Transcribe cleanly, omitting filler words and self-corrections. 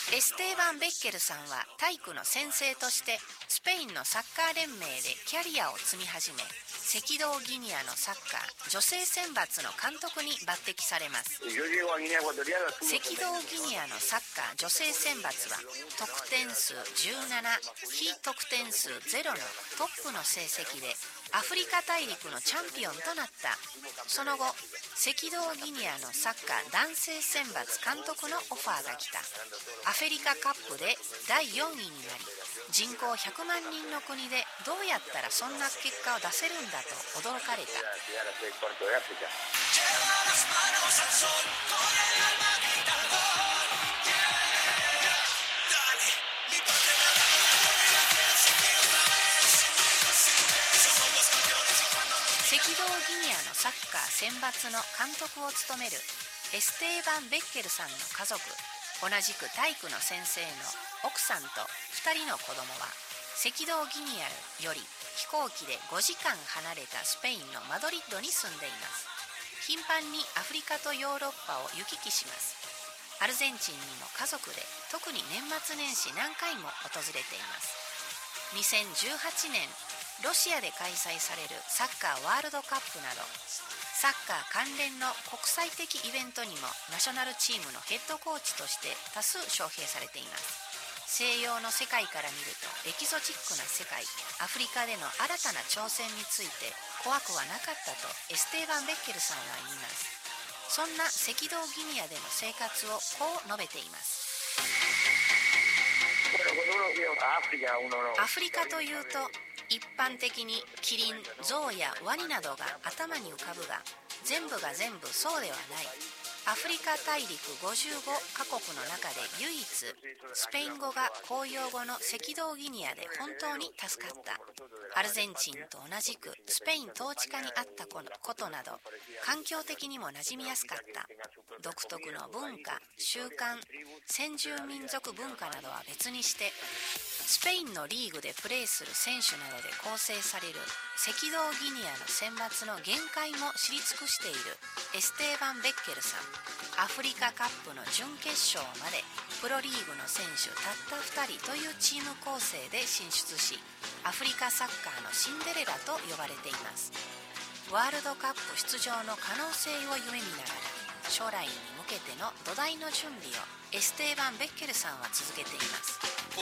エステーバン・ベッケルさんは体育の先生としてスペインのサッカー連盟でキャリアを積み始め、赤道ギニアのサッカー女性選抜の監督に抜擢されます。赤道ギニアのサッカー女性選抜は得点数17、非得点数0のトップの成績でアフリカ大陸のチャンピオンとなった。その後、赤道ギニアのサッカー男性選抜監督のオファーが来た。アフリカカップで第4位になり、人口100万人の国でどうやったらそんな結果を出せるんだと驚かれた。赤道ギニアのサッカー選抜の監督を務めるエステーバン・ベッケルさんの家族、同じく体育の先生の奥さんと2人の子供は赤道ギニアより飛行機で5時間離れたスペインのマドリッドに住んでいます。頻繁にアフリカとヨーロッパを行き来します。アルゼンチンにも家族で特に年末年始何回も訪れています。2018年ロシアで開催されるサッカーワールドカップなどサッカー関連の国際的イベントにもナショナルチームのヘッドコーチとして多数招聘されています。西洋の世界から見るとエキゾチックな世界、アフリカでの新たな挑戦について怖くはなかったとエステーバン・ベッケルさんは言います。そんな赤道ギニアでの生活をこう述べています。アフリカというと一般的にキリン、ゾウやワニなどが頭に浮かぶが、全部が全部そうではない。アフリカ大陸55カ国の中で唯一スペイン語が公用語の赤道ギニアで本当に助かった。アルゼンチンと同じくスペイン統治下にあったことなど環境的にも馴染みやすかった。独特の文化、習慣、先住民族文化などは別にしてスペインのリーグでプレーする選手などで構成される赤道ギニアの選抜の限界も知り尽くしているエステーバン・ベッケルさん。アフリカカップの準決勝までプロリーグの選手たった2人というチーム構成で進出し、アフリカサッカーのシンデレラと呼ばれています。ワールドカップ出場の可能性を夢見ながら将来に向けての土台の準備をエステーバン・ベッケルさんは続けています。